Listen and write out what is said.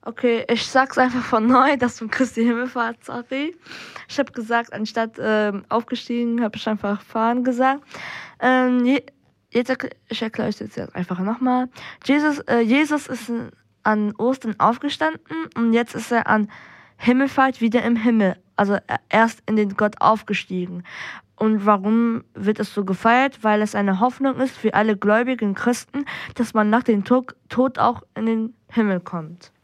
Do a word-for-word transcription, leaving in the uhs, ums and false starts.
Okay, ich sag's einfach von neu, das zum Christi Himmelfahrt, sorry. Ich habe gesagt, anstatt ähm, aufgestiegen, habe ich einfach fahren gesagt. Ähm, je, jetzt erkl- ich erkläre euch das jetzt einfach nochmal. Jesus, äh, Jesus ist an Ostern aufgestanden und jetzt ist er an Himmelfahrt wieder im Himmel. Also er- erst in den Gott aufgestiegen. Und warum wird es so gefeiert? Weil es eine Hoffnung ist für alle gläubigen Christen, dass man nach dem Tod, Tod auch in den Himmel kommt.